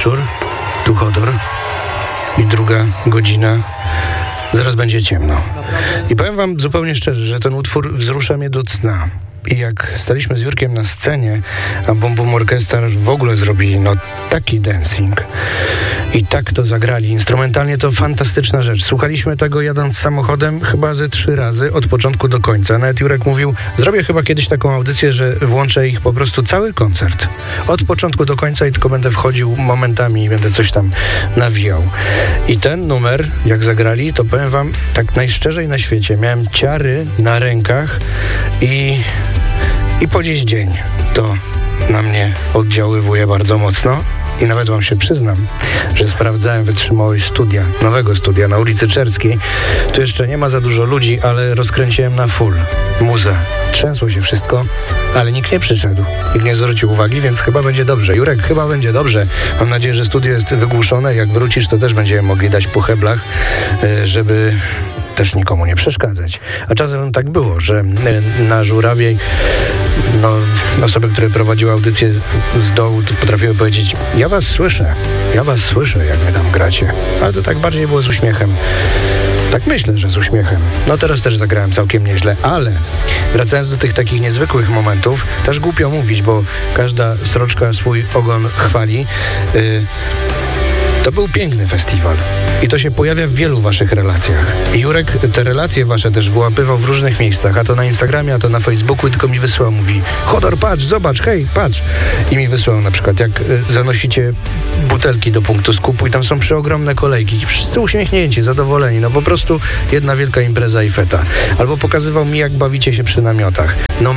wieczór, tu Chodor i 2:00, zaraz będzie ciemno. I powiem wam zupełnie szczerze, że ten utwór wzrusza mnie do cna. I jak staliśmy z Jurkiem na scenie, a Bum Bum Orchestra w ogóle zrobili taki dancing i tak to zagrali. Instrumentalnie to fantastyczna rzecz. Słuchaliśmy tego jadąc samochodem chyba ze 3 razy od początku do końca. Nawet Jurek mówił, zrobię chyba kiedyś taką audycję, że włączę ich po prostu cały koncert. Od początku do końca i tylko będę wchodził momentami i będę coś tam nawijał. I ten numer, jak zagrali, to powiem wam tak najszczerzej na świecie. Miałem ciary na rękach i po dziś dzień to na mnie oddziaływuje bardzo mocno. I nawet wam się przyznam, że sprawdzałem wytrzymałość nowego studia na ulicy Czerskiej. Tu jeszcze nie ma za dużo ludzi, ale rozkręciłem na full muzę. Trzęsło się wszystko, ale nikt nie przyszedł. Nikt nie zwrócił uwagi, więc chyba będzie dobrze. Jurek, chyba będzie dobrze. Mam nadzieję, że studio jest wygłuszone. Jak wrócisz, to też będziemy mogli dać po heblach, żeby też nikomu nie przeszkadzać. A czasem tak było, że na Żurawiej osoby, które prowadziły audycję z dołu, potrafiły powiedzieć: ja was słyszę, jak wy tam gracie. Ale to tak bardziej było z uśmiechem. Tak myślę, że z uśmiechem. Teraz też zagrałem całkiem nieźle, ale wracając do tych takich niezwykłych momentów, też głupio mówić, bo każda sroczka swój ogon chwali. To był piękny festiwal i to się pojawia w wielu waszych relacjach. Jurek te relacje wasze też wyłapywał w różnych miejscach, a to na Instagramie, a to na Facebooku, i tylko mi wysłał, mówi: Chodor, patrz, zobacz, hej, patrz. I mi wysłał na przykład, jak zanosicie butelki do punktu skupu i tam są przeogromne kolejki i wszyscy uśmiechnięci, zadowoleni, po prostu jedna wielka impreza i feta. Albo pokazywał mi, jak bawicie się przy namiotach.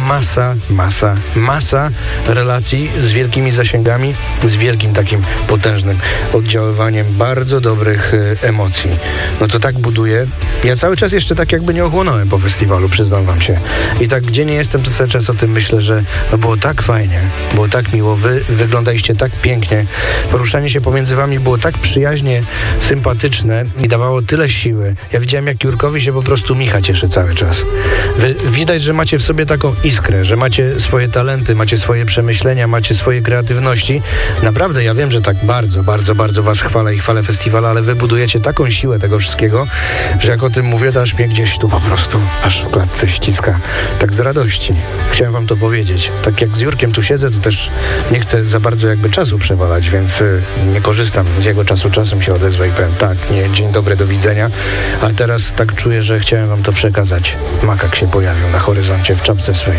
Masa relacji z wielkimi zasięgami, z wielkim takim potężnym oddziaływaniem bardzo dobrych emocji. To tak buduje. Ja cały czas jeszcze tak jakby nie ochłonąłem po festiwalu, przyznam wam się. I tak gdzie nie jestem, to cały czas o tym myślę, że było tak fajnie, było tak miło, wy wyglądaliście tak pięknie, poruszanie się pomiędzy wami było tak przyjaźnie sympatyczne i dawało tyle siły. Ja widziałem, jak Jurkowi się po prostu Micha cieszy cały czas. Widać, że macie w sobie taką iskrę, że macie swoje talenty, macie swoje przemyślenia, macie swoje kreatywności. Naprawdę, ja wiem, że tak bardzo was chwalę i chwalę festiwala, ale wy budujecie taką siłę tego wszystkiego, że jak o tym mówię, to aż mnie gdzieś tu po prostu, aż w klatce ściska. Tak z radości. Chciałem wam to powiedzieć. Tak jak z Jurkiem tu siedzę, to też nie chcę za bardzo jakby czasu przewalać, więc nie korzystam z jego czasu. Czasem się odezwę i powiem: tak, nie, dzień dobry, do widzenia. Ale teraz tak czuję, że chciałem wam to przekazać. Makak się pojawił na horyzoncie w czapce swej.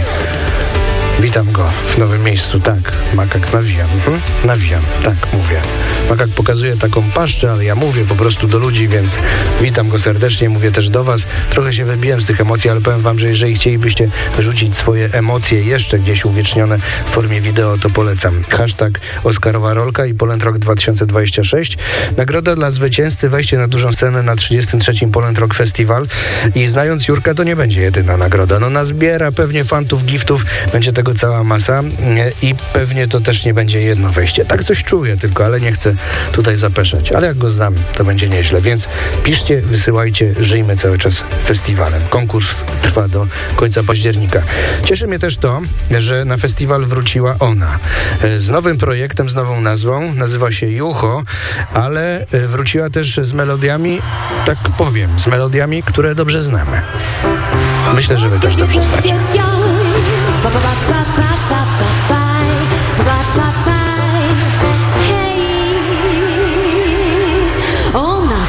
Witam go w nowym miejscu, tak. Makak nawijam. Nawijam, tak, mówię. Makak pokazuje taką paszczę, ale ja mówię po prostu do ludzi, więc witam go serdecznie, mówię też do was. Trochę się wybiłem z tych emocji, ale powiem wam, że jeżeli chcielibyście wyrzucić swoje emocje jeszcze gdzieś uwiecznione w formie wideo, to polecam. Hashtag Oskarowa Rolka i Poland Rock 2026. Nagroda dla zwycięzcy, wejście na dużą scenę na 33. Poland Rock Festival. I znając Jurka, to nie będzie jedyna nagroda. Nazbiera pewnie fantów, giftów, będzie tego cała masa i pewnie to też nie będzie jedno wejście. Tak coś czuję tylko, ale nie chcę tutaj zapeszać. Ale jak go znam, to będzie nieźle. Więc piszcie, wysyłajcie, żyjmy cały czas festiwalem. Konkurs trwa do końca października. Cieszy mnie też to, że na festiwal wróciła ona. Z nowym projektem, z nową nazwą. Nazywa się Jucho, ale wróciła też z melodiami, tak powiem, z melodiami, które dobrze znamy. Myślę, że wy też dobrze znacie. Ba ba ba ba ba.